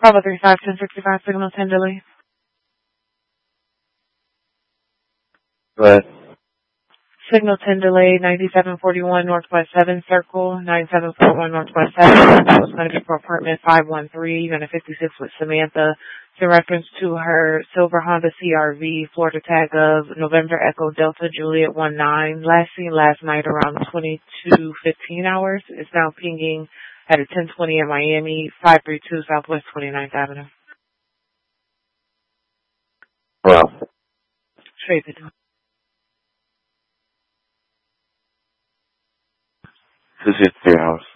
Bravo 35, 1065, signal 10 delay. But Signal 10 delay, 9741 Northwest 7 Circle, 9741 Northwest 7. That was going to be for apartment 513, Unit 56 with Samantha. In reference to her silver Honda CRV, Florida tag of November Echo Delta Juliet 19, last seen last night around 22:15 hours. It's now pinging at a 1020 in Miami, 532 Southwest 29th Avenue. well, Straight to this is 3 hours.